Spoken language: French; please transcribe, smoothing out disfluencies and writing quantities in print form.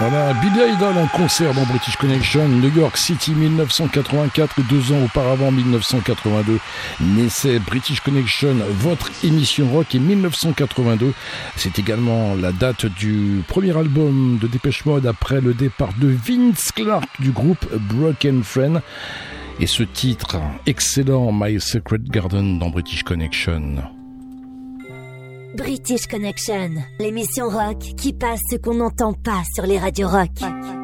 Voilà, Billy Idol en concert dans British Connection, New York City 1984, 2 ans auparavant 1982, naissait British Connection, votre émission rock, et 1982, c'est également la date du premier album de Depeche Mode après le départ de Vince Clarke du groupe Broken Friend, et ce titre excellent, My Secret Garden dans British Connection. British Connection, l'émission rock qui passe ce qu'on n'entend pas sur les radios rock.